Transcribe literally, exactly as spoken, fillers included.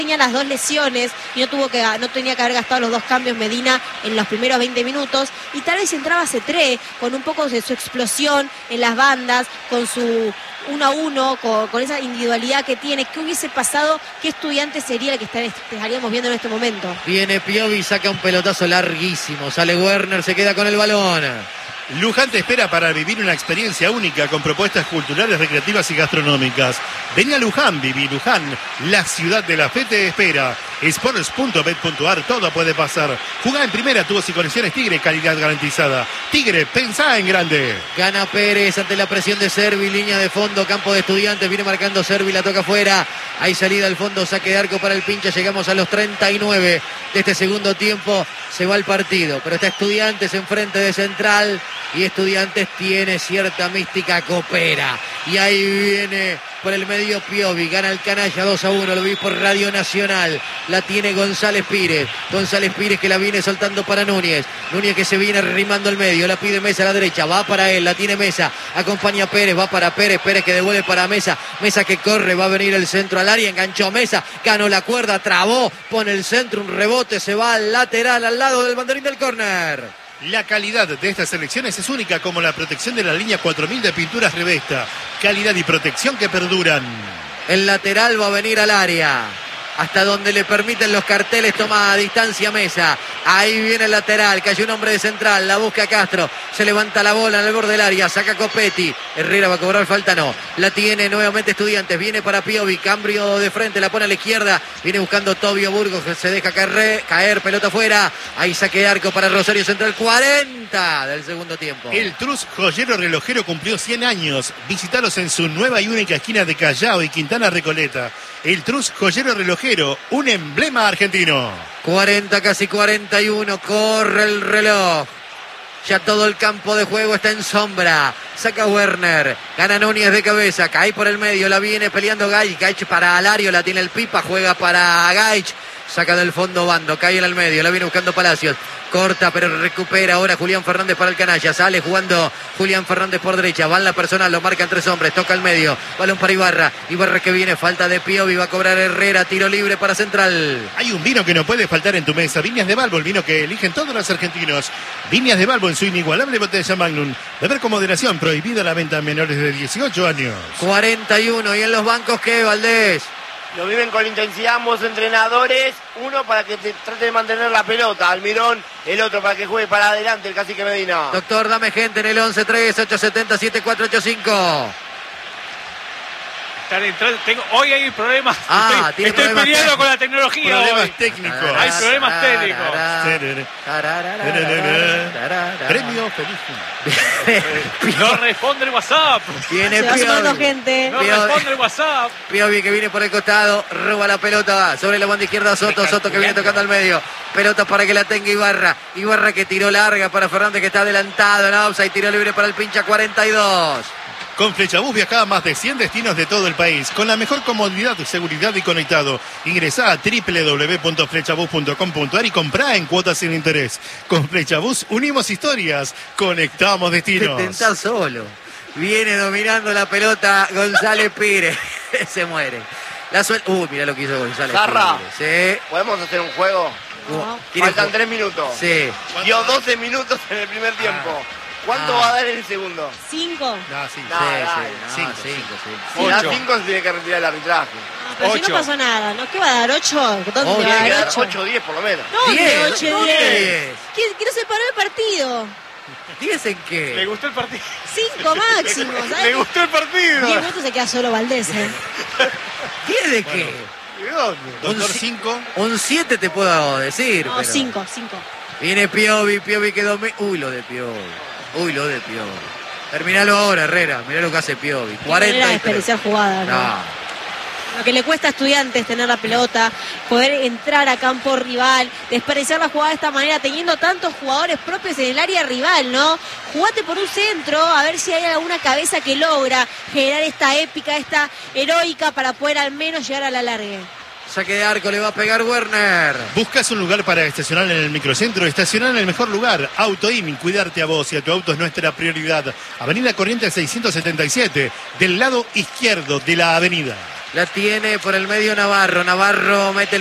tenía las dos lesiones y no tuvo que no tenía que haber gastado los dos cambios Medina en los primeros veinte minutos, y tal vez entraba Cetré con un poco de su explosión en las bandas, con su uno a uno, con, con esa individualidad que tiene. ¿Qué hubiese pasado? ¿Qué Estudiante sería el que estaríamos viendo en este momento? Viene Piovi, saca un pelotazo larguísimo, sale Werner, se queda con el balón. Luján te espera para vivir una experiencia única con propuestas culturales, recreativas y gastronómicas. Vení a Luján, viví Luján, la ciudad de la fe te espera. Sports punto bet punto ar, todo puede pasar. Jugá en primera, tubos y conexiones Tigre, calidad garantizada. Tigre, pensá en grande. Gana Pérez ante la presión de Servi, línea de fondo, campo de Estudiantes, viene marcando Servi, la toca afuera. Hay salida al fondo, saque de arco para el Pincha, llegamos a los treinta y nueve de este segundo tiempo. Se va el partido, pero está Estudiantes enfrente de Central y Estudiantes tiene cierta mística copera. Y ahí viene por el medio Piovi, gana el canalla dos a uno, lo vi por Radio Nacional. La tiene González Pires, González Pires que la viene soltando para Núñez, Núñez que se viene arrimando al medio, la pide Mesa a la derecha, va para él, la tiene Mesa, acompaña a Pérez, va para Pérez, Pérez que devuelve para Mesa, Mesa que corre, va a venir el centro al área, enganchó Mesa, ganó la cuerda, trabó, pone el centro, un rebote, se va al lateral, al lado del banderín del córner. La calidad de estas elecciones es única, como la protección de la línea cuatro mil de pinturas Revesta. Calidad y protección que perduran. El lateral va a venir al área, hasta donde le permiten los carteles, toma a distancia Mesa. Ahí viene el lateral, cayó un hombre de Central, la busca Castro, se levanta la bola en el borde del área, saca Copetti, Herrera va a cobrar falta, no, la tiene nuevamente Estudiantes, viene para Piovi, cambio de frente, la pone a la izquierda, viene buscando Tobio Burgos, que se deja caer, caer pelota afuera, ahí saque de arco para Rosario Central, cuarenta del segundo tiempo. El Trus Joyero Relojero cumplió cien años, visitalos en su nueva y única esquina de Callao y Quintana Recoleta. El Trus Joyero Relojero, un emblema argentino. cuarenta, casi cuarenta y uno, corre el reloj. Ya todo el campo de juego está en sombra. Saca Werner, gana Núñez de cabeza, cae por el medio, la viene peleando Gaich. Gaich para Alario, la tiene el Pipa, juega para Gaich. Saca del fondo Bando, cae en el medio, la viene buscando Palacios. Corta, pero recupera ahora Julián Fernández para el canalla. Sale jugando Julián Fernández por derecha. Va en la personal, lo marcan tres hombres. Toca el medio. Balón para Ibarra. Ibarra que viene, falta de Piovi. Va a cobrar Herrera. Tiro libre para Central. Hay un vino que no puede faltar en tu mesa. Viñas de Balbo, el vino que eligen todos los argentinos. Viñas de Balbo en su inigualable botella Magnum. Beber con moderación. Prohibida la venta a menores de dieciocho años. cuarenta y uno. ¿Y en los bancos qué, Valdés? Lo viven con intensidad ambos entrenadores. Uno para que te trate de mantener la pelota, Almirón. El otro para que juegue para adelante, el Cacique Medina. Doctor, dame gente en el once tres ocho siete cero siete cuatro ocho cinco. Tengo, hoy hay problemas. Ah, estoy estoy problemas peleando con la tecnología. Problemas hoy. técnicos. Hay problemas técnicos. Premio feliz. No responde el WhatsApp. Viene Se va sumando Piovi. gente. No Piovi. responde el WhatsApp. Piovi que viene por el costado, roba la pelota sobre la banda izquierda, Soto, Soto que viene tocando al medio. Pelota para que la tenga Ibarra. Ibarra que tiró larga para Fernández que está adelantado en offside, tiro libre para el Pincha, cuarenta y dos. Con Flechabús viajaba a más de cien destinos de todo el país, con la mejor comodidad, seguridad y conectado. Ingresá a doble u doble u doble u punto flechabús punto com punto ar y comprá en cuotas sin interés. Con Flechabús unimos historias, conectamos destinos. Te tentás solo. Viene dominando la pelota González Pires. Se muere. La suelta. Uy, mirá lo que hizo González Zarra. Pires. Sí. ¿Podemos hacer un juego? No. Faltan tres minutos. Sí. Dio doce minutos en el primer tiempo. ¿Cuánto Ah. va a dar en el segundo? Cinco. Ah, sí. No, Sí, dale. sí, no, Cinco, cinco, sí. Si da Ocho. cinco se tiene que retirar el arbitraje. Ah, pero si Ocho. no pasó nada, ¿no? ¿Qué va a dar? ¿Ocho? ¿Dónde Oh, va a Tiene que dar dar ocho? ocho o diez por lo menos. No, Diez, de ocho ¿dónde y diez. diez? ¿Quién, quién se paró el partido? ¿Diez en qué? Le gustó el partido. Cinco máximo, Le ¿sabes? gustó el partido. Diez minutos se queda solo Valdés, ¿eh? ¿Diez de qué? ¿De dónde? Doctor Un ci- cinco. Un siete te puedo decir. No, pero... cinco, cinco. Viene Piovi, Piovi que domina. Uy, lo de Piovi. Uy, lo de Piovi. Terminalo ahora, Herrera. Mirá lo que hace Piovi. Qué manera de cuarenta y tres. desperdiciar jugadas, ¿no? No. Lo que le cuesta a Estudiantes tener la pelota, poder entrar a campo rival, desperdiciar la jugada de esta manera, teniendo tantos jugadores propios en el área rival, ¿no? Jugate por un centro, a ver si hay alguna cabeza que logra generar esta épica, esta heroica para poder al menos llegar a la largue. Saque de arco, le va a pegar Werner. ¿Buscas un lugar para estacionar en el microcentro? Estacionar en el mejor lugar. Autoin, cuidarte a vos y a tu auto es nuestra prioridad. Avenida Corrientes seiscientos setenta y siete, del lado izquierdo de la avenida. La tiene por el medio Navarro. Navarro mete el